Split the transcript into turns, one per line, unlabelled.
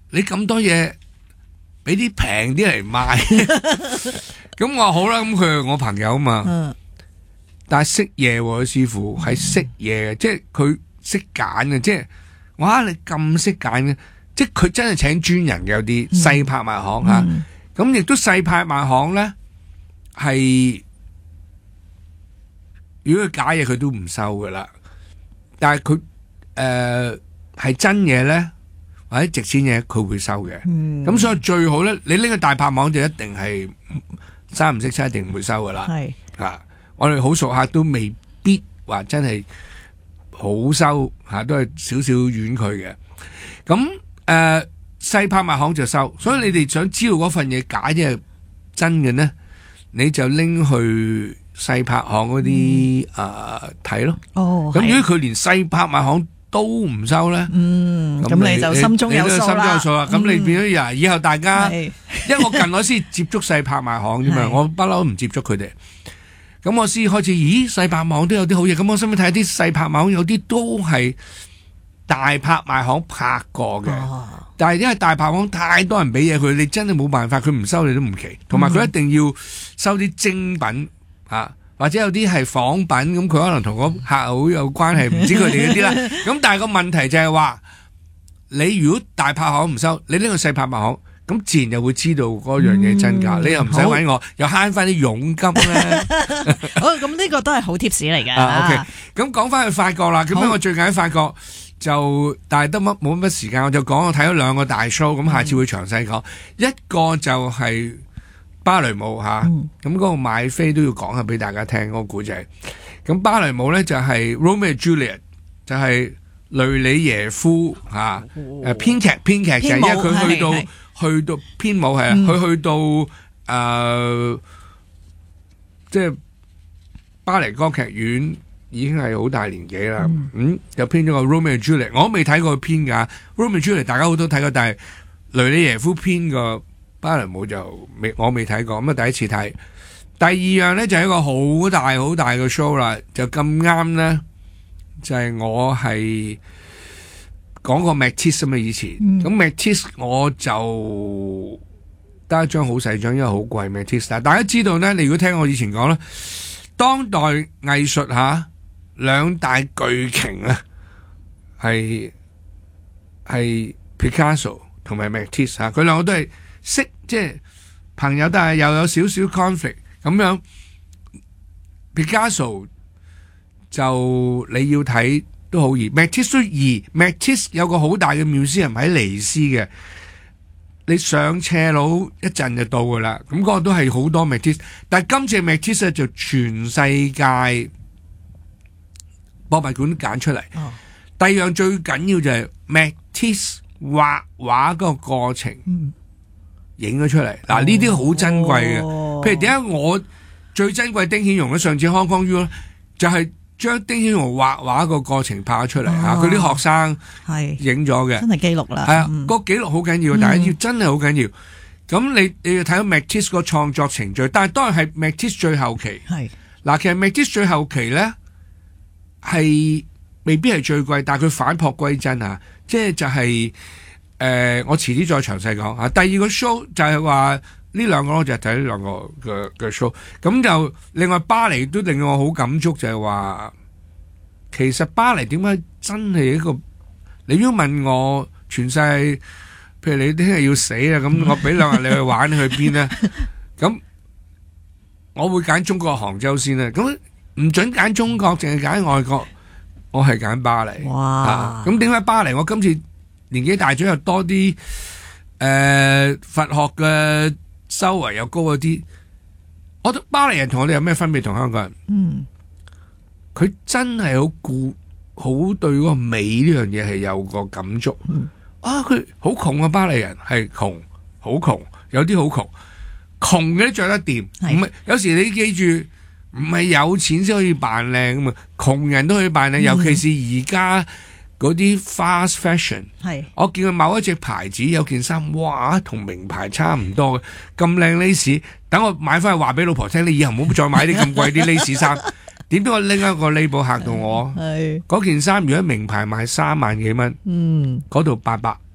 你咁多嘢，俾啲平啲嚟賣。咁我話好啦，咁佢係我朋友啊嘛。但係識嘢喎，師傅係識嘢嘅，即係佢識揀嘅，即係哇你咁識揀嘅，即係佢真係請專人嘅，有啲細拍賣行吓。咁亦都細拍賣行咧，係如果佢假嘢佢都唔收噶啦。但係佢係真嘢咧，或者值錢嘢佢會收嘅。咁所以最好咧，你拎個大拍賣行就一定係三唔識七，一定唔會收噶啦。係啊，我哋好熟客都未必話真係好收吓，都係少少婉拒嘅。咁細拍賣行就收，所以你哋想知道嗰份嘢假定係真嘅呢，你就拎去細拍行嗰啲睇咯。咁如果佢連細拍賣行都唔收咧，
咁你就心中有數啦。
咁你變咗以後大家，因為我近我先接觸細拍賣行啫嘛，我不嬲唔接觸佢哋。咁我先開始，咦細拍賣行都有啲好嘢，咁我想唔想睇下啲細拍賣行有啲都係大拍賣行拍過嘅，但係因為大拍賣行太多人俾嘢佢，你真係冇辦法，佢唔收你都唔奇。同埋佢一定要收啲精品或者有啲係仿品，咁佢可能同個客好有關係，唔知佢哋嗰啲啦。咁但係個問題就係話，你如果大拍賣行唔收，你呢個細拍賣行，咁自然就會知道嗰樣嘢真假，你又唔使搵我，又慳翻啲佣金咧。
好，咁呢個都係好貼士嚟嘅。
OK，咁講翻去法國啦。咁樣我最近喺法國但係得冇乜時間，我就講我睇咗兩個大 show，咁下次會詳細講。一個就係芭蕾舞吓，咁嗰個買飛都要講下俾大家聽嗰個故仔。咁芭蕾舞咧就係 Romeo and Juliet， 就係雷里耶夫吓，編劇就係因為佢去到編舞係佢去到即係巴黎歌劇院已經係好大年紀啦。就編咗個 Romeo and Juliet， 我都未睇過佢編噶。Romeo and Juliet 大家好多睇過，但係雷里耶夫編個芭蕾舞我未睇過，咁啊第一次睇。第二樣咧就係一個好大好大嘅 show 啦，就咁啱咧就係我係講過 Matisse 啊嘛，以前咁 Matisse 我就得一張好細張，因為好貴 Matisse。但大家知道咧，你如果聽我以前講咧，當代藝術兩大巨擎啊，係 Picasso 同埋 Matisse 佢兩個都係識即係朋友，但係又有少少 conflict 咁樣。Picasso 就你要睇都好易，Matisse 都易。Matisse 有個好大嘅museum喺尼斯嘅，你上斜路一陣就到噶啦。咁嗰個都係好多 Matisse， 但係今次 Matisse 就全世界博物館揀出嚟。第二樣最緊要就係 Matisse 畫畫嗰個過程影咗出嚟。嗱呢啲好珍貴嘅，譬如點解我最珍貴丁顯榮咧？上次 Hong Kong U 咧就係將丁顯榮畫畫個過程拍咗出嚟佢啲學生影咗嘅，
真係記錄啦。
係啊，個記錄好緊要，大家要真係好緊要。咁你要睇到 Matisse 個創作程序，但係當然係 Matisse 最後期。嗱，其實 Matisse 最後期咧係未必係最貴，但係佢返璞歸真即係就係我遲啲再詳細講。第二個 show 就係話呢兩個，我就睇呢兩個嘅 show。咁就另外巴黎都令我好感觸，就係話其實巴黎點解真係一個，你如果問我全世界，譬如你聽日要死啦，咁我俾兩日你去玩，去邊呢？咁我會揀中國杭州先啦。咁唔准揀中國，淨係揀外國，我係揀巴黎。哇！咁點解巴黎？我今次年紀大咗又多啲佛學嘅修為又高一啲。我覺得巴黎人同我哋有咩分別？同香港人，佢真係好對嗰個美呢樣嘢係有個感觸。佢好窮啊！巴黎人係窮，好窮，有啲好窮，窮嘅都着得掂。唔係，有時你記住，唔係有錢先可以扮靚噶嘛，窮人都可以扮靚。尤其是而家嗰啲 fast fashion，我見過某一隻牌子有件衫，哇，同名牌差唔多嘅，咁靚 lace，等我買翻去話俾老婆聽，你以後唔好再買啲咁貴啲 lace 衫。點知我拎一個 label 嚇到我，嗰件衫如果名牌賣3萬幾蚊，嗰度800。